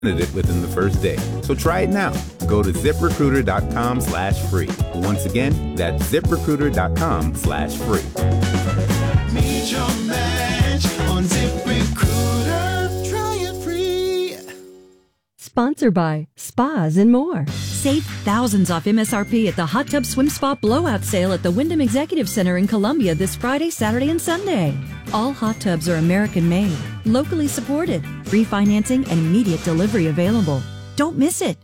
it within the first day. So try it now. Go to ZipRecruiter.com/free. Once again, that's ZipRecruiter.com/free. Meet your match on ZipRecruiter. Try it free. Sponsored by Spas and More. Save thousands off MSRP at the Hot Tub Swim Spa Blowout Sale at the Wyndham Executive Center in Columbia this Friday, Saturday, and Sunday. All hot tubs are American-made, locally supported, free financing, and immediate delivery available. Don't miss it.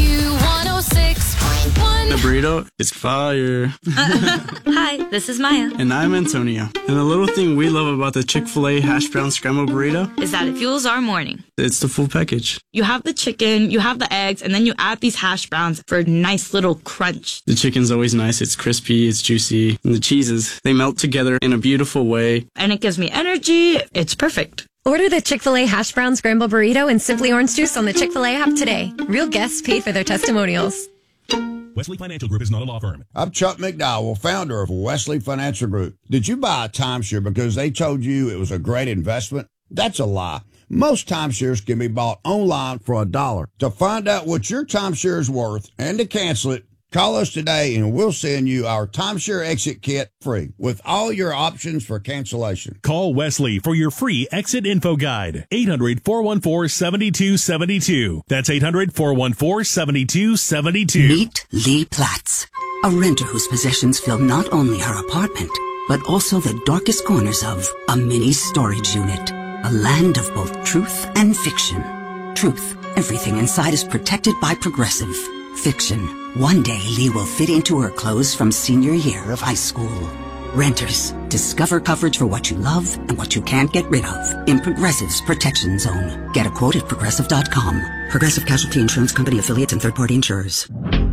Q106.1. The burrito is fire. Hi, this is Maya. And I'm Antonio. And the little thing we love about the Chick-fil-A hash brown scrambled burrito Is that it fuels our morning. it's the full package. You have the chicken, you have the eggs, and then you add these hash browns for a nice little crunch. The chicken's always nice. It's crispy, it's juicy. And the cheeses, they melt together in a beautiful way. And it gives me energy. It's perfect. Order the Chick-fil-A hash brown scramble burrito and Simply Orange Juice on the Chick-fil-A app today. Real guests paid for their testimonials. Wesley Financial Group is not a law firm. I'm Chuck McDowell, founder of Wesley Financial Group. Did you buy a timeshare because they told you it was a great investment? That's a lie. Most timeshares can be bought online for $1. To find out what your timeshare is worth and to cancel it, call us today and we'll send you our timeshare exit kit free with all your options for cancellation. Call Wesley for your free exit info guide. 800-414-7272. That's 800-414-7272. Meet Lee Platts, a renter whose possessions fill not only her apartment, but also the darkest corners of a mini storage unit. A land of both truth and fiction. Truth, everything inside is protected by Progressive. Fiction, one day Lee will fit into her clothes from senior year of high school. Renters, discover coverage for what you love and what you can't get rid of in Progressive's Protection Zone. Get a quote at Progressive.com. Progressive Casualty Insurance Company affiliates and third-party insurers.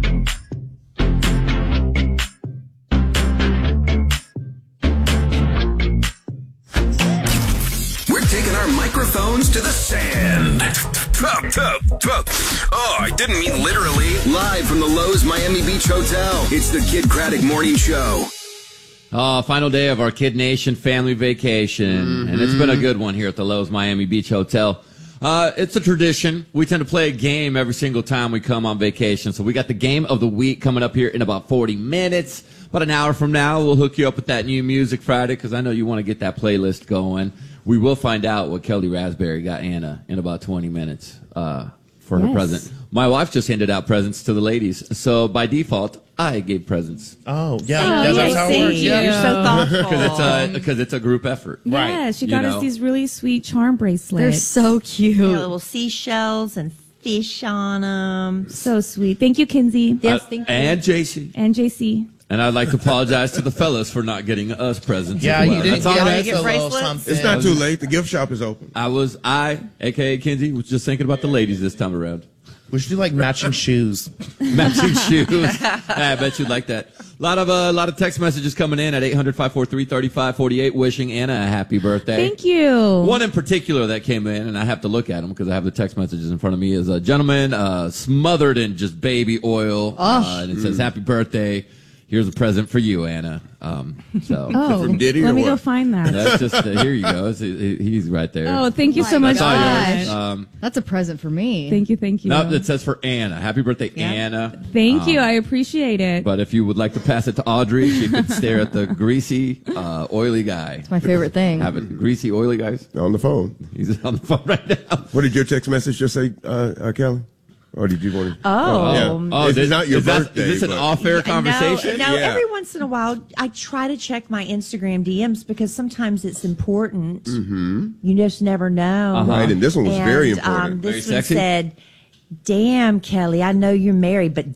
Taking our microphones to the sand. Oh, I didn't mean literally. Live from the Lowe's Miami Beach Hotel, it's the Kid Craddock Morning Show. Final day of our Kid Nation family vacation, and it's been a good one here at the Lowe's Miami Beach Hotel. It's a tradition. We tend to play a game every single time we come on vacation. So we got the game of the week coming up here in about 40 minutes. About an hour from now, we'll hook you up with that new Music Friday because I know you want to get that playlist going. We will find out what Kelly Raspberry got Anna in about 20 minutes for her present. My wife just handed out presents to the ladies. So by default, I gave presents. Oh, yeah. That's how it works. Yeah. You're so thoughtful. Because it's a group effort. Yeah, she got us these really sweet charm bracelets. They're so cute. Little seashells and fish on them. So sweet. Thank you, Kinsey. Yes, thank you. And JC. And JC. And I'd like to apologize to the fellas for not getting us presents. Yeah, as well. you didn't That's get all us right. a little something. It's not too late. The gift shop is open. I, a.k.a. Kinsey, was just thinking about the ladies this time around. We should do like matching shoes. Matching shoes. I bet you'd like that. A lot of text messages coming in at 800-543-3548 wishing Anna a happy birthday. Thank you. One in particular that came in, and I have to look at them because I have the text messages in front of me, is a gentleman smothered in just baby oil. And it says, happy birthday. Here's a present for you, Anna. From Diddy let me what? go find that. That's just here you go. He's right there. Oh, thank you so much. That's all yours. That's a present for me. Thank you. No, it says for Anna. Happy birthday, Anna. Thank you. I appreciate it. But if you would like to pass it to Audrey, she could stare at the greasy, oily guy. It's my favorite thing. Have it, greasy, oily guys. On the phone. He's on the phone right now. What did your text message just say, Kelly? Or did you want to? It's not your birthday. Is this an off-air conversation? No, every once in a while, I try to check my Instagram DMs because sometimes it's important. Mm-hmm. You just never know. Right, and this one was very important. This very one sexy? said, damn, Kelly, I know you're married, but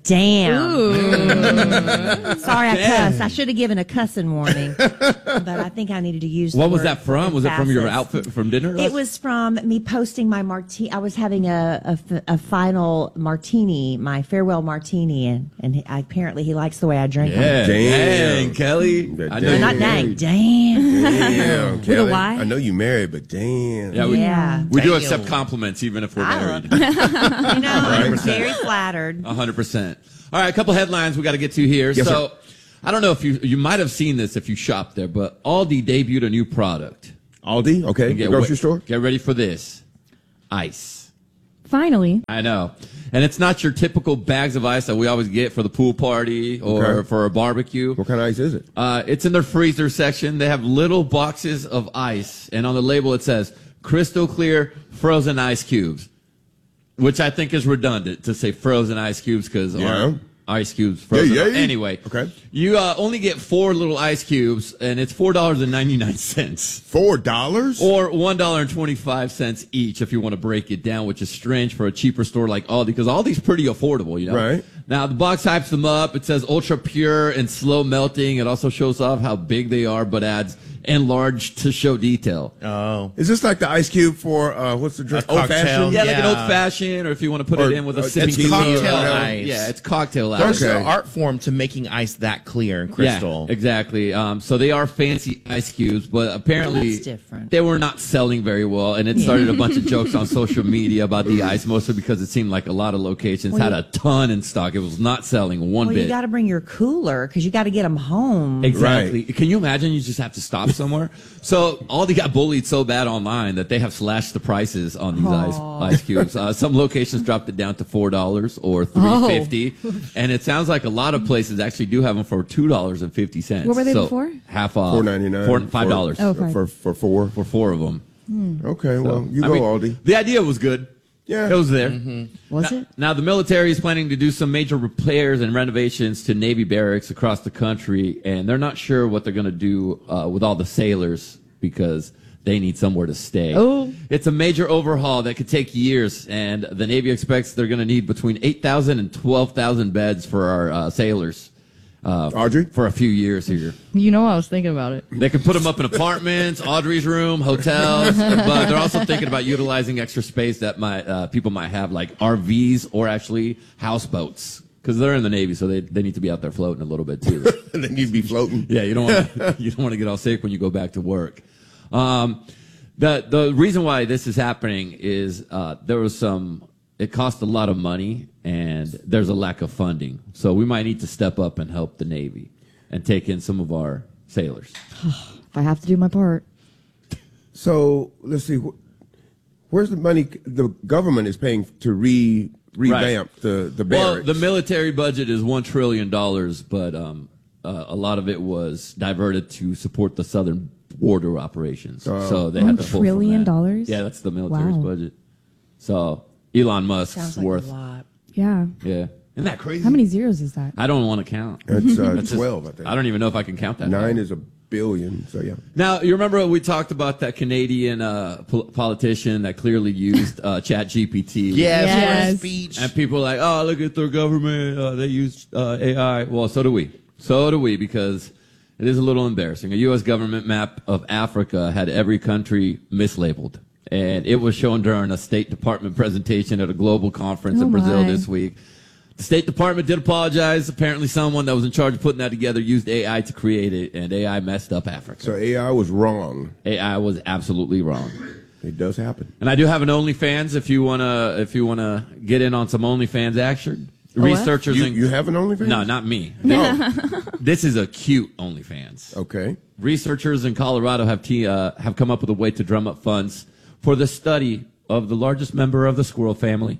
damn. Sorry, I cussed. I should have given a cussing warning, but I think I needed to use the What was word that from? Was it from your emphasis. outfit from dinner? It was from me posting my martini. I was having a final martini, my farewell martini, and apparently he likes the way I drink Yeah. them. Dang, Kelly. I know No, not you're dang, married. damn. Damn, With a Kelly. Y? I know you married, but damn. Yeah, we do Damn. accept compliments even if we're married. You know, I'm 100%. very flattered. 100%. All right, a couple headlines we got to get to here. Yes, so, sir. I don't know if you might have seen this if you shop there, but Aldi debuted a new product. Aldi? Okay. And The grocery store? Get ready for this. Ice. Finally. I know. And it's not your typical bags of ice that we always get for the pool party or for a barbecue. What kind of ice is it? It's in their freezer section. They have little boxes of ice, and on the label it says crystal clear frozen ice cubes, which I think is redundant to say frozen ice cubes because our ice cubes frozen. Anyway, you only get 4 little ice cubes, and it's $4.99. $4? Or $1.25 each if you want to break it down, which is strange for a cheaper store like Aldi, because Aldi's pretty affordable, you know? Right. Now, the box hypes them up. It says ultra pure and slow melting. It also shows off how big they are, but adds enlarged to show detail. Oh. Is this like the ice cube for, what's the drink? Old fashioned? Yeah, like an old fashioned, or if you want to put it in with a sipping It's cocktail tequila. ice. Yeah, it's cocktail ice. There's an art form to making ice that clear and crystal. Yeah, exactly. So they are fancy ice cubes, but apparently That's different. they were not selling very well, and it started a bunch of jokes on social media about the ice, mostly because it seemed like a lot of locations had a ton in stock. It was not selling one Well, bit. you got to bring your cooler because you got to get them home. Exactly. Can you imagine you just have to stop somewhere? So Aldi got bullied so bad online that they have slashed the prices on these ice cubes. Some locations dropped it down to $4 or $3.50, and it sounds like a lot of places actually do have them for $2.50. What were they before? Half off. $4.99. $5. Oh, fine. For 4? For 4 of them. Okay, well, you go, Aldi. The idea was good. Yeah. It was there. Was it? Now, the military is planning to do some major repairs and renovations to Navy barracks across the country, and they're not sure what they're going to do with all the sailors because they need somewhere to stay. Oh. It's a major overhaul that could take years, and the Navy expects they're going to need between 8,000 and 12,000 beds for our sailors. Audrey? For a few years here. You know, I was thinking about it. They can put them up in apartments, Audrey's room, hotels, but they're also thinking about utilizing extra space that people might have, like RVs or actually houseboats, because they're in the Navy, so they need to be out there floating a little bit too. And then you'd be floating. Yeah, you don't want to get all sick when you go back to work. The reason why this is happening is it cost a lot of money, and there's a lack of funding. So we might need to step up and help the Navy and take in some of our sailors. If I have to do my part. So let's see, where's the money the government is paying to revamp the barracks? Well, the military budget is $1 trillion, but a lot of it was diverted to support the southern border operations. So they had to pull $1 trillion? from that. Yeah, that's the military's budget. So Elon Musk's Sounds like worth. a lot. Yeah. Yeah. Isn't that crazy? How many zeros is that? I don't want to count. It's 12, I think. I don't even know if I can count that. 9 is a billion, so yeah. Now, you remember we talked about that Canadian politician that clearly used ChatGPT? Yes. For speech. And people are like, oh, look at their government. They use AI. Well, so do we. So do we, because it is a little embarrassing. A U.S. government map of Africa had every country mislabeled. And it was shown during a State Department presentation at a global conference in Brazil this week. The State Department did apologize. Apparently someone that was in charge of putting that together used AI to create it, and AI messed up Africa. So AI was wrong. AI was absolutely wrong. It does happen. And I do have an OnlyFans if you wanna get in on some OnlyFans action. Researchers you have an OnlyFans? No, not me. No. This is a cute OnlyFans. Okay. Researchers in Colorado have come up with a way to drum up funds for the study of the largest member of the squirrel family.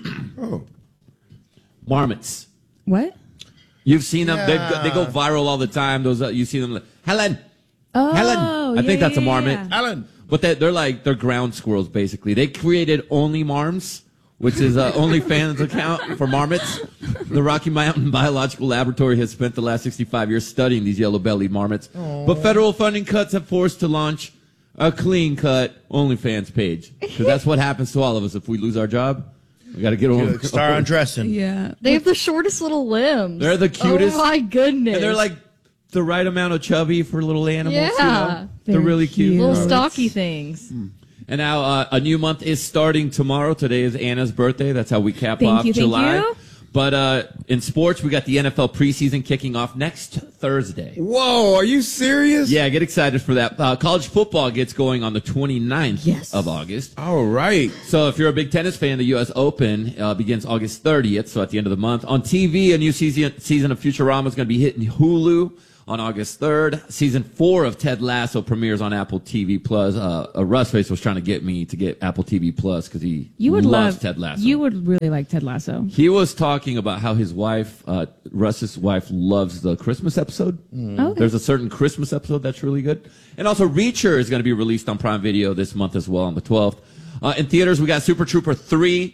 Marmots. What? You've seen them. They go viral all the time. Those you see them. Helen. Oh, Helen. I think that's a marmot. yeah. Helen. But they're ground squirrels basically. They created Only Marms, which is an OnlyFans account for marmots. The Rocky Mountain Biological Laboratory has spent the last 65 years studying these yellow-bellied marmots. But federal funding cuts have forced to launch a clean-cut OnlyFans page. Because that's what happens to all of us if we lose our job. We got to get over. Start undressing. Yeah. They have the shortest little limbs. They're the cutest. Oh, my goodness. And they're like the right amount of chubby for little animals. Yeah. You know? They're really cute. Little stocky things. And now a new month is starting tomorrow. Today is Anna's birthday. That's how we cap Thank off you, July. thank you. But in sports, we got the NFL preseason kicking off next Thursday. Whoa, are you serious? Yeah, get excited for that. College football gets going on the 29th of August. All right. So if you're a big tennis fan, the U.S. Open begins August 30th, so at the end of the month. On TV, a new season of Futurama is going to be hitting Hulu on August 3rd. Season 4 of Ted Lasso premieres on Apple TV Plus. Russface was trying to get me to get Apple TV Plus because he loves Ted Lasso. You would really like Ted Lasso. He was talking about how his wife, Russ's wife, loves the Christmas episode. Okay. There's a certain Christmas episode that's really good. And also, Reacher is going to be released on Prime Video this month as well on the 12th. In theaters, we got Super Troopers 3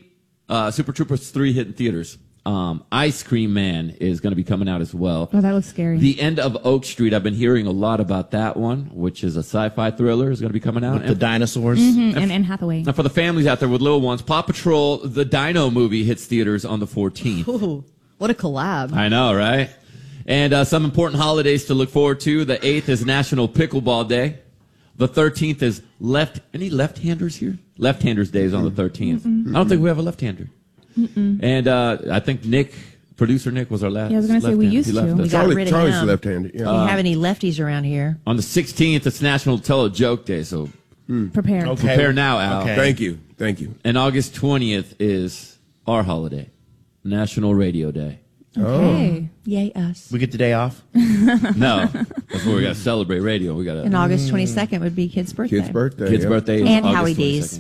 hitting theaters. Ice Cream Man is going to be coming out as well. Oh, that looks scary. The End of Oak Street, I've been hearing a lot about that one, which is a sci-fi thriller, is going to be coming out. With the dinosaurs. Mm-hmm. And Anne Hathaway. Now, for the families out there with little ones, Paw Patrol, the Dino movie, hits theaters on the 14th. Ooh, what a collab. I know, right? And some important holidays to look forward to. The 8th is National Pickleball Day. The 13th is any left-handers here? Left-handers Day is on the 13th. Mm-mm. I don't think we have a left-hander. Mm-mm. And I think producer Nick was our last. Yeah, I was going to say we used to. We got rid of Charlie's him. left-handed. Yeah. Do you have any lefties around here? On the 16th, it's National Tell a Joke Day, so Prepare. Okay. prepare now, Al. Okay. Thank you. And August 20th is our holiday, National Radio Day. Okay. Yay, us. We get the day off. No, that's where we got to celebrate radio. We got to. And August 22nd would be Kid's birthday. Kid's birthday. Kid's yeah. birthday is And August Howie D's.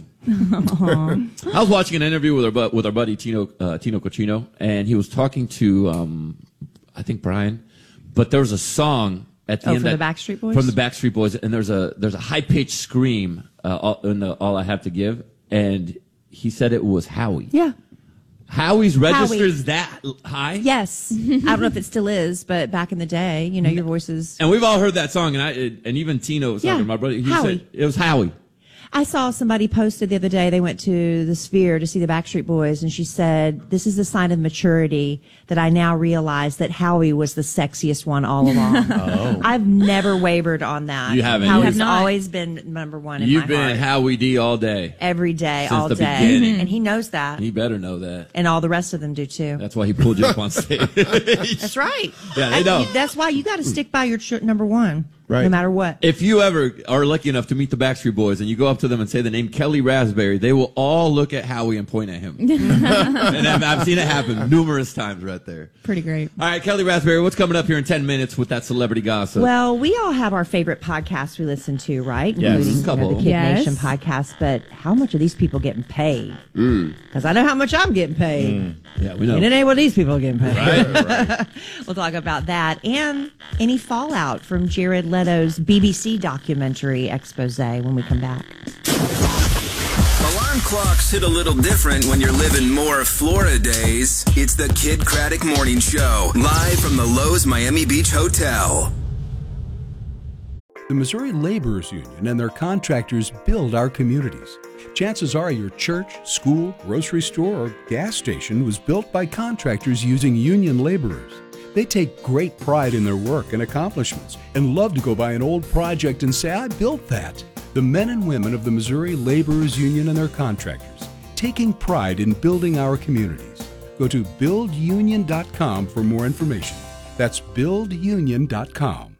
22nd. I was watching an interview with our buddy Tino Cochino, and he was talking to I think Brian, but there was a song at the end from the Backstreet Boys? From the Backstreet Boys, and there's a high pitched scream in the All I Have to Give, and he said it was Howie. Yeah. Howie's registers that high? Yes. I don't know if it still is, but back in the day, your voices. And we've all heard that song, and even Tino was talking, my brother, he Howie. said it was Howie. I saw somebody posted the other day, they went to the Sphere to see the Backstreet Boys, and she said, this is a sign of maturity that I now realize that Howie was the sexiest one all along. Oh. I've never wavered on that. You haven't. Howie's You have always been number one in You've my been heart. Howie D all day. Every day, Since all the day. beginning. And he knows that. He better know that. And all the rest of them do too. That's why he pulled you up on stage. That's right. Yeah, they know. That's why you got to stick by your number one. Right. No matter what. If you ever are lucky enough to meet the Backstreet Boys and you go up to them and say the name Kelly Raspberry, they will all look at Howie and point at him. And I've seen it happen numerous times right there. Pretty great. All right, Kelly Raspberry, what's coming up here in 10 minutes with that celebrity gossip? Well, we all have our favorite podcasts we listen to, right? Yes. Including Couple. the Kid Yes. Nation podcast. But how much are these people getting paid? Because I know how much I'm getting paid. Yeah, we know. And it ain't what these people are getting paid. Right. We'll talk about that and any fallout from Jared Leto's BBC documentary expose when we come back. Alarm clocks hit a little different when you're living more Florida days. It's the Kid Craddock Morning Show, live from the Lowe's Miami Beach Hotel. The Missouri Laborers Union and their contractors build our communities. Chances are your church, school, grocery store, or gas station was built by contractors using union laborers. They take great pride in their work and accomplishments and love to go by an old project and say, I built that. The men and women of the Missouri Laborers Union and their contractors, taking pride in building our communities. Go to buildunion.com for more information. That's buildunion.com.